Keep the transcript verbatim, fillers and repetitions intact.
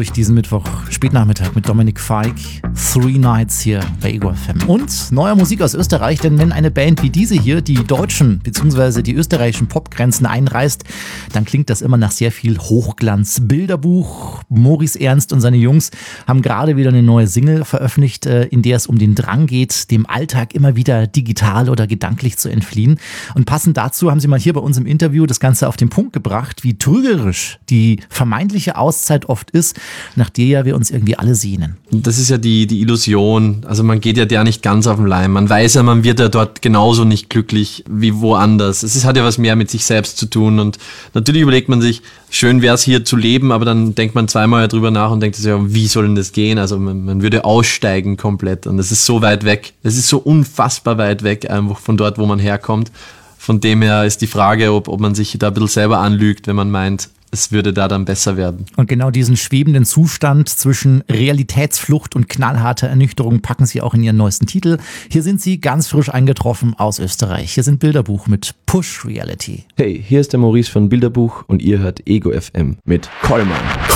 durch diesen Mittwoch Spätnachmittag mit Dominik Feig. Three Nights hier bei Ego F M. Und neuer Musik aus Österreich, denn wenn eine Band wie diese hier die deutschen bzw. die österreichischen Popgrenzen einreißt, dann klingt das immer nach sehr viel Hochglanz. Bilderbuch, Maurice Ernst und seine Jungs haben gerade wieder eine neue Single veröffentlicht, in der es um den Drang geht, dem Alltag immer wieder digital oder gedanklich zu entfliehen. Und passend dazu haben sie mal hier bei uns im Interview das Ganze auf den Punkt gebracht, wie trügerisch die vermeintliche Auszeit oft ist, nach der ja wir uns irgendwie alle sehnen. Das ist ja die, die Illusion. Also man geht ja der nicht ganz auf den Leim. Man weiß ja, man wird ja dort genauso nicht glücklich wie woanders. Es ist, hat ja was mehr mit sich selbst zu tun. Und natürlich überlegt man sich, schön wäre es hier zu leben, aber dann denkt man zweimal drüber nach und denkt sich, ja, wie soll denn das gehen? Also man, man würde aussteigen komplett. Und es ist so weit weg. Es ist so unfassbar weit weg, einfach von dort, wo man herkommt. Von dem her ist die Frage, ob, ob man sich da ein bisschen selber anlügt, wenn man meint, es würde da dann besser werden. Und genau diesen schwebenden Zustand zwischen Realitätsflucht und knallharter Ernüchterung packen sie auch in ihren neuesten Titel. Hier sind sie ganz frisch eingetroffen aus Österreich. Hier sind Bilderbuch mit Push Reality. Hey, hier ist der Maurice von Bilderbuch und ihr hört Ego F M mit Kollmann.